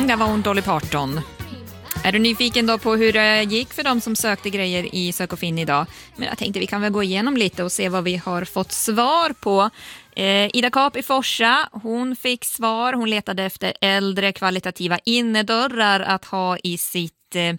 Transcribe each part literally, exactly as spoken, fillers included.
där var hon Dolly Parton. Är du nyfiken då på hur det gick för dem som sökte grejer i Sök och Finn idag? Men jag tänkte vi kan väl gå igenom lite och se vad vi har fått svar på. Eh, Ida Kap i Forsa, hon fick svar. Hon letade efter äldre kvalitativa innedörrar att ha i sitt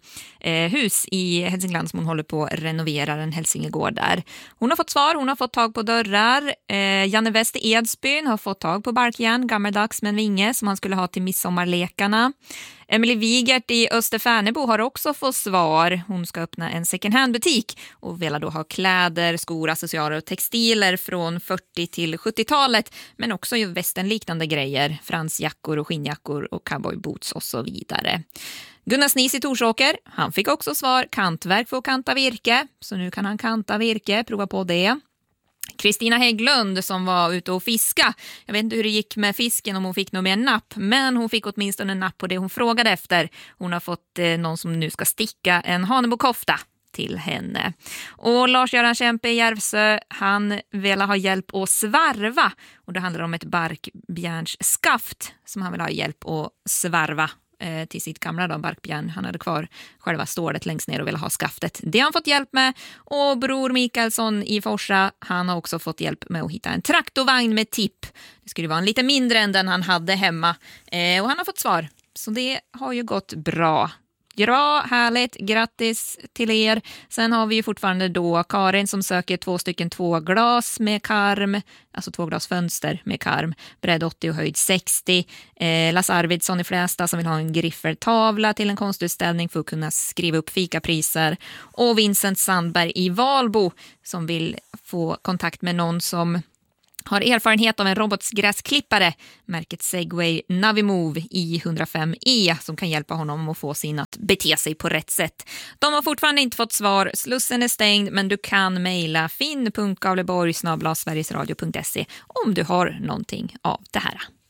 eh, hus i Hälsingland som hon håller på att renovera, en Hälsingegård där. Hon har fått svar, hon har fått tag på dörrar. Eh, Janne West i Edsbyn har fått tag på barkjärn, gammaldags med en vinge som han skulle ha till midsommarlekarna. Emily Wigert i Österfärnebo har också fått svar. Hon ska öppna en second hand-butik och vill då ha kläder, skor, accessoarer och textiler från fyrtio- till sjuttiotalet. Men också ju västernliknande grejer, fransjackor och skinnjackor och cowboyboots och så vidare. Gunnar Snis i Torsåker, han fick också svar, kantverk för att kanta virke. Så nu kan han kanta virke, prova på det. Kristina Hägglund som var ute och fiska. Jag vet inte hur det gick med fisken om hon fick någon mer napp. Men hon fick åtminstone en napp på det hon frågade efter. Hon har fått eh, någon som nu ska sticka en Hanebo-kofta till henne. Och Lars-Göran Kämpe i Järvsö, han vill ha hjälp att svarva. Och det handlar om ett barkbjärnsskaft som han vill ha hjälp att svarva till sitt gamla då, barkbjärn. Han hade kvar själva stålet längst ner och ville ha skaftet. Det har han fått hjälp med. Och bror Mikaelsson i Forsa, han har också fått hjälp med att hitta en traktorvagn med tipp. Det skulle vara en lite mindre än den han hade hemma. Eh, och han har fått svar. Så det har ju gått bra. Bra, härligt, grattis till er. Sen har vi ju fortfarande då Karin som söker två stycken tvåglas med karm, alltså tvåglasfönster med karm, bredd åttio och höjd sextio. Eh, Lasse Arvidsson i Flästa som vill ha en griffertavla till en konstutställning för att kunna skriva upp fikapriser. Och Vincent Sandberg i Valbo som vill få kontakt med någon som har erfarenhet av en robotsgräsklippare, märket Segway Navimove i hundrafem E som kan hjälpa honom att få sin att bete sig på rätt sätt. De har fortfarande inte fått svar, slussen är stängd, men du kan mejla finn punkt gavleborg snabel-a sverigesradio punkt se om du har någonting av det här.